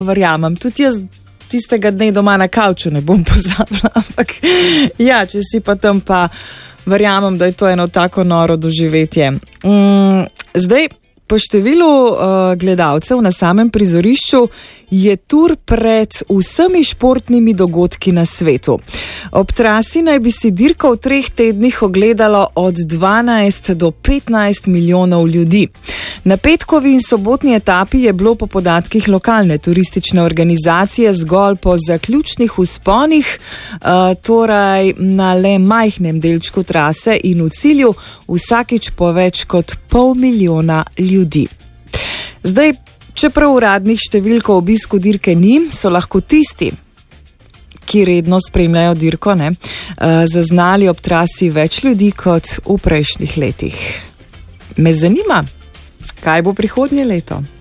verjamem. Tudi jaz tistega dne doma na kavču ne bom pozabila, ampak ja, če si pa tam, pa verjamem, da je to eno tako noro doživetje. Zdaj, po številu gledalcev na samem prizorišču je tur pred vsemi športnimi dogodki na svetu. Ob trasi naj bi si dirko v 3 tednih ogledalo od 12 do 15 milijonov ljudi. Na petkovi in sobotni etapi je bilo po podatkih lokalne turistične organizacije zgolj po zaključnih vzponih, torej na le majhnem delčku trase in v cilju vsakič po več kot 500 milijona ljudi. Zdaj, čeprav uradnih številk o obisku dirke ni, so lahko tisti, ki redno spremljajo dirko, zaznali ob trasi več ljudi kot v prejšnjih letih. Me zanima, kaj bo prihodnje leto?